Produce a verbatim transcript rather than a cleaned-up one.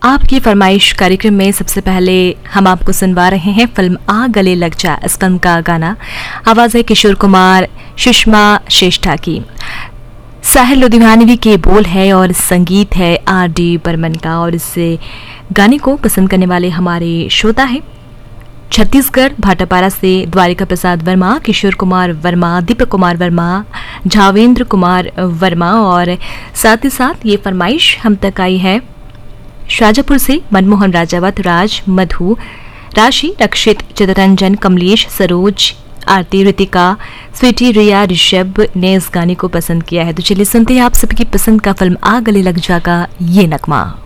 आपकी फरमाइश कार्यक्रम में सबसे पहले हम आपको सुनवा रहे हैं फिल्म आ गले लग जा। इस फिल्म का गाना आवाज़ है किशोर कुमार, सुषमा श्रेष्ठा की, साहिल लुधियानवी के बोल है और संगीत है आर डी बर्मन का। और इस गाने को पसंद करने वाले हमारे श्रोता हैं छत्तीसगढ़ भाटापारा से द्वारिका प्रसाद वर्मा, किशोर कुमार वर्मा, दीपक कुमार वर्मा, झावेंद्र कुमार वर्मा। और साथ ही साथ ये फरमाइश हम तक आई है शाजापुर से मनमोहन राजावत, राज, मधु, राशि, रक्षित, चितरंजन, कमलेश, सरोज, आरती, ऋतिका, स्वीटी, रिया, ऋषभ ने इस गाने को पसंद किया है। तो चलिए सुनते हैं आप सबकी पसंद का फिल्म आ गले लग जा का ये नगमा।